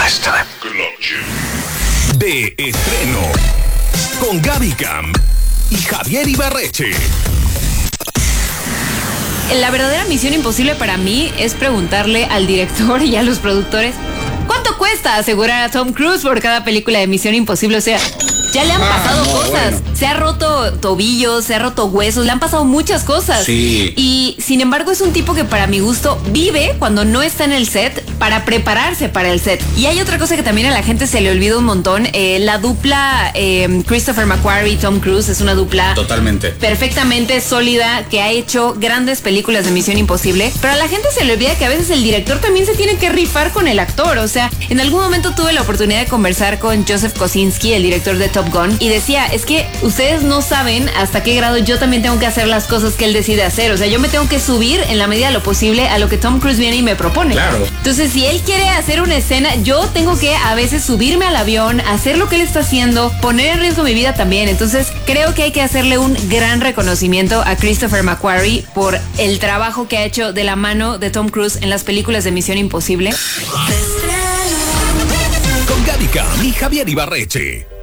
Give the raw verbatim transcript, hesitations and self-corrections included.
Nice time. Good luck, Jim. De estreno. Con Gaby Cam y Javier Ibarreche. La verdadera misión imposible para mí es preguntarle al director y a los productores ¿cuánto cuesta asegurar a Tom Cruise por cada película de Misión Imposible? O sea, ya le han ah, pasado no, cosas. Bueno. Se ha roto tobillos, se ha roto huesos, le han pasado muchas cosas. Sí. Y sin embargo es un tipo que para mi gusto vive cuando no está en el set para prepararse para el set. Y hay otra cosa que también a la gente se le olvida un montón. Eh, la dupla eh, Christopher McQuarrie y Tom Cruise es una dupla totalmente perfectamente sólida que ha hecho grandes películas de Misión Imposible. Pero a la gente se le olvida que a veces el director también se tiene que rifar con el actor. O sea, en algún momento tuve la oportunidad de conversar con Joseph Kosinski, el director de Top Gun, y decía, es que ustedes no saben hasta qué grado yo también tengo que hacer las cosas que él decide hacer. O sea, yo me tengo que subir en la medida de lo posible a lo que Tom Cruise viene y me propone. Claro. Entonces, si él quiere hacer una escena, yo tengo que a veces subirme al avión, hacer lo que él está haciendo, poner en riesgo mi vida también. Entonces, creo que hay que hacerle un gran reconocimiento a Christopher McQuarrie por el trabajo que ha hecho de la mano de Tom Cruise en las películas de Misión Imposible. Con Gaby Cam y Javier Ibarreche.